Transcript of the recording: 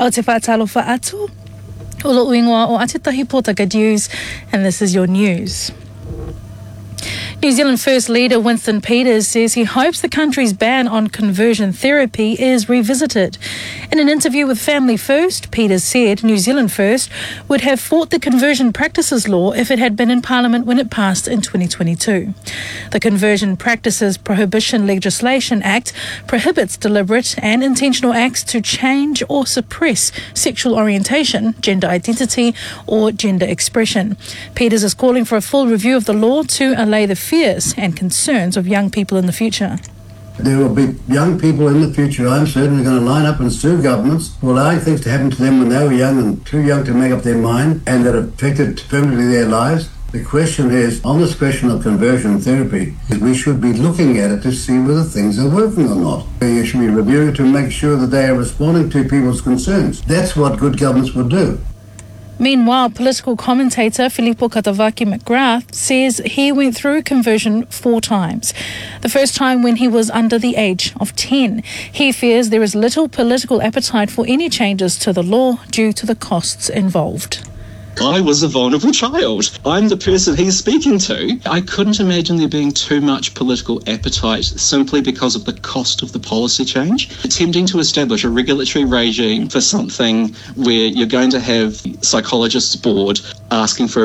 O te whaatalofa atu, ulo uingoa o Atetahi Pōtaka News, and this is your news. New Zealand First leader Winston Peters says he hopes the country's ban on conversion therapy is revisited. In an interview with Family First, Peters said New Zealand First would have fought the Conversion Practices Law if it had been in Parliament when it passed in 2022. The Conversion Practices Prohibition Legislation Act prohibits deliberate and intentional acts to change or suppress sexual orientation, gender identity or gender expression. Peters is calling for a full review of the law to allay the fears and concerns of young people in the future. There will be young people in the future, I'm certain, going to line up and sue governments for allowing things to happen to them when they were young and too young to make up their mind and that affected permanently their lives. The question is, on this question of conversion therapy, we should be looking at it to see whether things are working or not. You should be reviewing to make sure that they are responding to people's concerns. That's what good governments would do. Meanwhile, political commentator Filippo Katavaki McGrath says he went through conversion 4 times. The first time when he was under the age of 10. He fears there is little political appetite for any changes to the law due to the costs involved. I was a vulnerable child. I'm the person he's speaking to. I couldn't imagine there being too much political appetite simply because of the cost of the policy change. Attempting to establish a regulatory regime for something where you're going to have psychologists board asking for